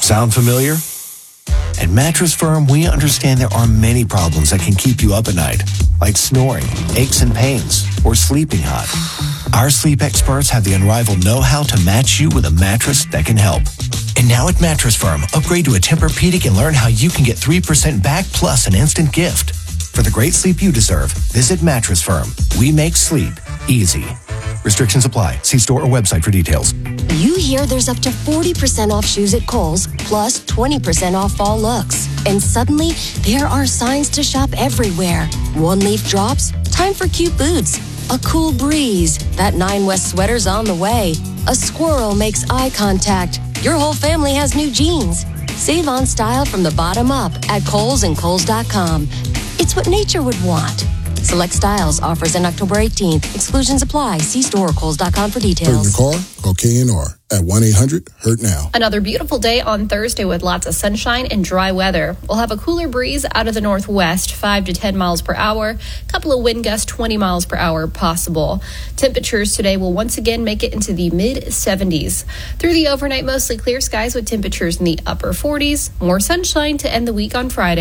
Sound familiar? At Mattress Firm, we understand there are many problems that can keep you up at night, like snoring, aches and pains, or sleeping hot. Our sleep experts have the unrivaled know-how to match you with a mattress that can help. And now at Mattress Firm, upgrade to a Tempur-Pedic and learn how you can get 3% back plus an instant gift. For the great sleep you deserve, visit Mattress Firm. We make sleep easy. Restrictions apply. See store or website for details. You hear there's up to 40% off shoes at Kohl's, plus 20% off fall looks. And suddenly, there are signs to shop everywhere. One leaf drops, time for cute boots. A cool breeze, that 9 West sweater's on the way. A squirrel makes eye contact. Your whole family has new jeans. Save on style from the bottom up at Kohl's and Kohl's.com. It's what nature would want. Select styles, offers in October 18th. Exclusions apply. See store or Kohl's.com for details. Hurt in the car? Call K&R at 1-800-HURT-NOW. Another beautiful day on Thursday with lots of sunshine and dry weather. We'll have a cooler breeze out of the northwest, 5 to 10 miles per hour. A couple of wind gusts, 20 miles per hour possible. Temperatures today will once again make it into the mid-70s. Through the overnight, mostly clear skies with temperatures in the upper 40s. More sunshine to end the week on Friday.